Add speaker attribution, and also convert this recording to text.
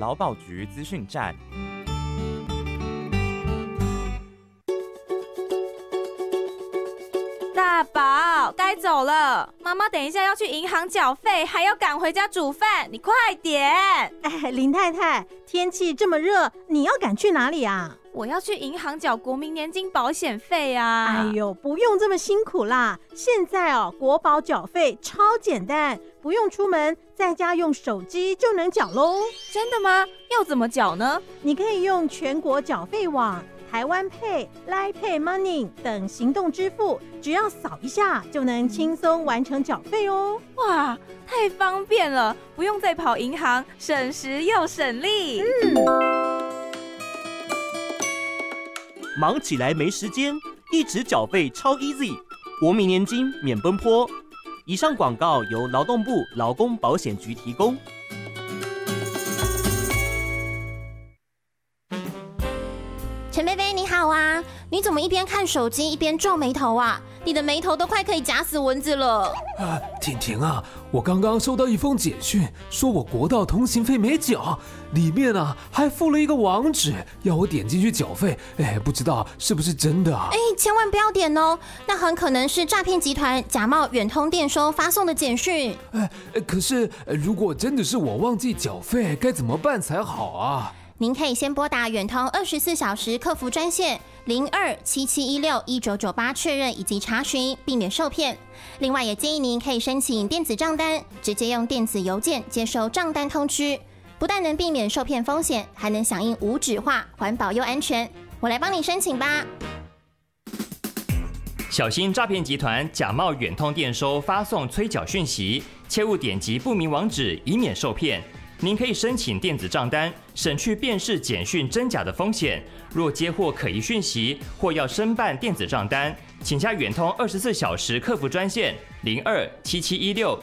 Speaker 1: 劳保局资讯站。
Speaker 2: 大宝，该走了，妈妈等一下要去银行缴费，还要赶回家煮饭，你快点！
Speaker 3: 哎，林太太，天气这么热，你要赶去哪里啊？
Speaker 2: 我要去银行缴国民年金保险费啊！
Speaker 3: 哎呦，不用这么辛苦啦，现在国保缴费超简单，不用出门，在家用手机就能缴咯。
Speaker 2: 真的吗？要怎么缴呢？
Speaker 3: 你可以用全国缴费网、台湾 Pay、Line Pay Money 等行动支付，只要扫一下就能轻松完成缴费哦。
Speaker 2: 哇，太方便了，不用再跑银行，省时又省力。
Speaker 4: 忙起来没时间，一直缴费超 easy， 国民年金免奔波。以上广告由劳动部劳工保险局提供。
Speaker 5: 陈贝贝你好啊，你怎么一边看手机一边皱眉头啊？你的眉头都快可以夹死蚊子了。
Speaker 6: 婷婷啊，我刚刚收到一封简讯，说我国道通行费没缴，里面还附了一个网址，要我点进去缴费。不知道是不是真的啊？
Speaker 5: 千万不要点哦，那很可能是诈骗集团假冒远通电收发送的简讯。
Speaker 6: 可是如果真的是我忘记缴费，该怎么办才好啊？
Speaker 5: 您可以先拨打远通24小时客服专线0277161998确认以及查询，避免受骗。另外也建议您可以申请电子账单，直接用电子邮件接收账单通知，不但能避免受骗风险，还能响应无纸化，环保又安全。我来帮你申请吧。
Speaker 7: 小心诈骗集团假冒远通电收发送催缴讯息，切勿点击不明网址，以免受骗。您可以申请电子账单，省去辨识简讯真假的风险。若接获可疑讯息或要申办电子账单，请加远通24小时客服专线